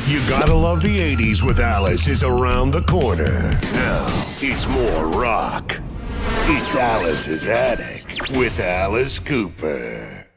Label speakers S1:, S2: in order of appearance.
S1: You Gotta Love the 80s with Alice is around the corner. Now, it's more rock. It's Alice's Attic with Alice Cooper.